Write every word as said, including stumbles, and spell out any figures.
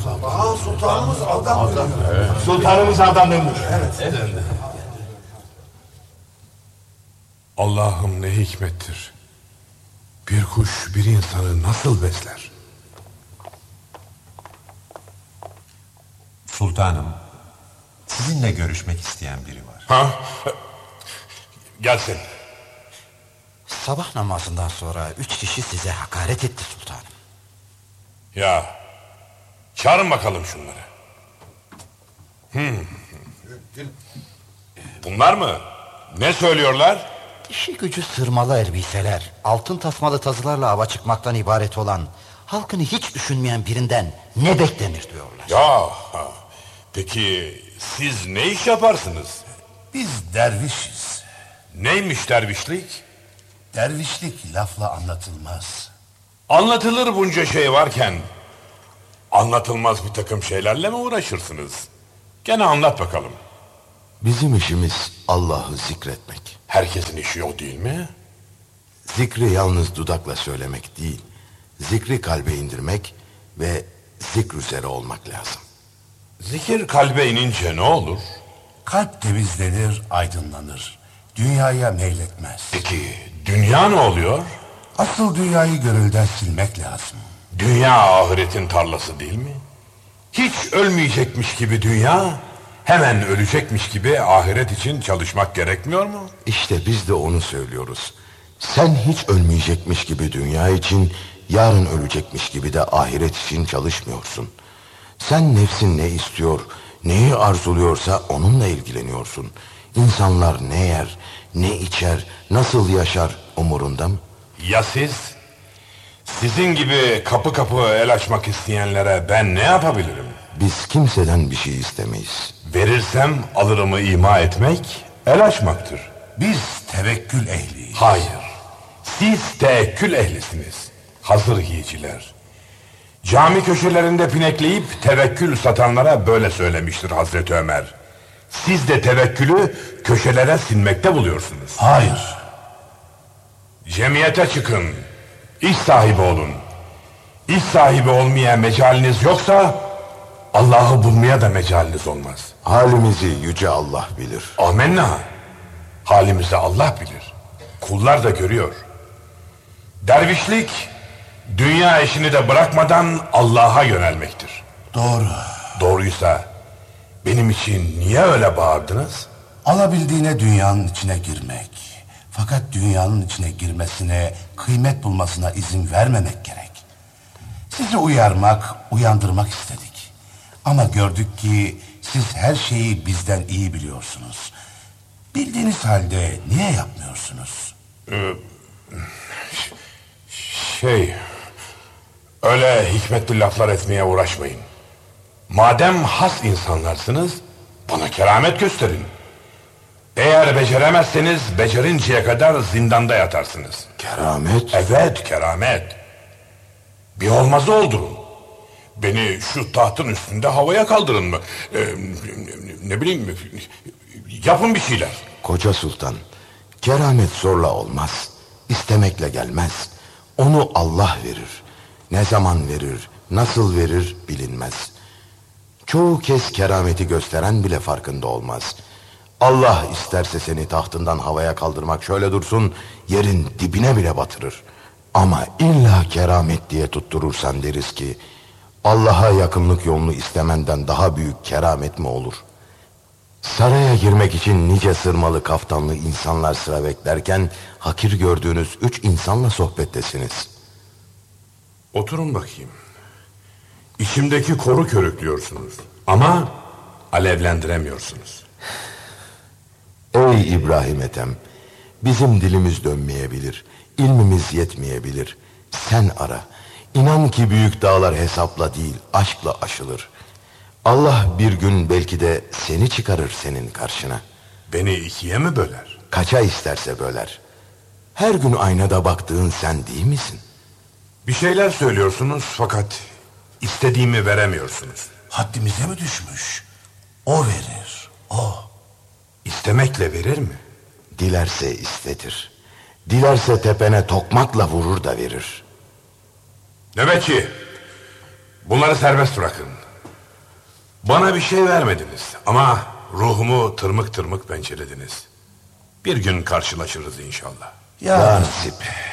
Aa, sultanımız adam dönmüş. Evet. Sultanımız adam dönmüş. Evet. Evet. Allah'ım ne hikmettir. Bir kuş bir insanı nasıl besler? Sultanım, sizinle görüşmek isteyen biri var. Ha? Gelsin. Sabah namazından sonra üç kişi size hakaret etti sultanım. Ya, çağırın bakalım şunları. Hmm. Bunlar mı? Ne söylüyorlar? İşi gücü sırmalı elbiseler, altın tasmalı tazılarla ava çıkmaktan ibaret olan, halkını hiç düşünmeyen birinden ne beklenir diyorlar. Ya, peki siz ne iş yaparsınız? Biz dervişiz. Neymiş dervişlik? Dervişlik lafla anlatılmaz. Anlatılır bunca şey varken anlatılmaz bir takım şeylerle mi uğraşırsınız? Gene anlat bakalım. Bizim işimiz Allah'ı zikretmek. Herkesin işi o değil mi? Zikri yalnız dudakla söylemek değil, zikri kalbe indirmek ve zikr üzere olmak lazım. Zikir kalbe inince ne olur? Kalp temizlenir, aydınlanır. Dünyaya meyletmez. Peki dünya ne oluyor? Asıl dünyayı gönülden silmek lazım. Dünya ahiretin tarlası değil mi? Hiç ölmeyecekmiş gibi dünya, hemen ölecekmiş gibi ahiret için çalışmak gerekmiyor mu? İşte biz de onu söylüyoruz. Sen hiç ölmeyecekmiş gibi dünya için, yarın ölecekmiş gibi de ahiret için çalışmıyorsun. Sen nefsin ne istiyor, neyi arzuluyorsa onunla ilgileniyorsun. İnsanlar ne yer, ne içer, nasıl yaşar umurunda mı? Ya siz? Sizin gibi kapı kapı el açmak isteyenlere ben ne yapabilirim? Biz kimseden bir şey istemeyiz. Verirsem alırımı ima etmek el açmaktır. Biz tevekkül ehliyiz. Hayır, siz tevekkül ehlisiniz. Hazır yiyiciler. Cami köşelerinde pinekleyip tevekkül satanlara böyle söylemiştir Hazreti Ömer. Siz de tevekkülü köşelere sinmekte buluyorsunuz. Hayır. Cemiyete çıkın, iş sahibi olun. İş sahibi olmaya mecaliniz yoksa Allah'ı bulmaya da mecaliniz olmaz. Halimizi yüce Allah bilir. Amenna. Halimizi Allah bilir. Kullar da görüyor. Dervişlik, dünya işini de bırakmadan Allah'a yönelmektir. Doğru. Doğruysa benim için niye öyle bağırdınız? Alabildiğine dünyanın içine girmek. Fakat dünyanın içine girmesine, kıymet bulmasına izin vermemek gerek. Sizi uyarmak, uyandırmak istedik. Ama gördük ki siz her şeyi bizden iyi biliyorsunuz. Bildiğiniz halde niye yapmıyorsunuz? Ee, şey... Öyle hikmetli laflar etmeye uğraşmayın. Madem has insanlarsınız, bana keramet gösterin. Eğer beceremezseniz becerinceye kadar zindanda yatarsınız. Keramet? Evet, keramet. Bir olmazı oldurun. Beni şu tahtın üstünde havaya kaldırın mı? Ee, ne bileyim, yapın bir şeyler. Koca sultan, keramet zorla olmaz. İstemekle gelmez. Onu Allah verir. Ne zaman verir, nasıl verir bilinmez. Çoğu kez kerameti gösteren bile farkında olmaz. Allah isterse seni tahtından havaya kaldırmak şöyle dursun, yerin dibine bile batırır. Ama illa keramet diye tutturursan deriz ki, Allah'a yakınlık yolunu istemenden daha büyük keramet mi olur? Saraya girmek için nice sırmalı kaftanlı insanlar sıra beklerken, hakir gördüğünüz üç insanla sohbettesiniz. Oturun bakayım. İçimdeki koru körüklüyorsunuz. Ama alevlendiremiyorsunuz. Ey İbrahim Ethem, bizim dilimiz dönmeyebilir, ilmimiz yetmeyebilir. Sen ara, inan ki büyük dağlar hesapla değil, aşkla aşılır. Allah bir gün belki de seni çıkarır senin karşına. Beni ikiye mi böler? Kaça isterse böler. Her gün aynada baktığın sen değil misin? Bir şeyler söylüyorsunuz fakat istediğimi veremiyorsunuz. Haddimize mi düşmüş? O verir, o. İstemekle verir mi? Dilerse istetir. Dilerse tepene tokmakla vurur da verir. Nöbetçi, bunları serbest bırakın. Bana bir şey vermediniz ama ruhumu tırmık tırmık pençelediniz. Bir gün karşılaşırız inşallah. Ya nasip.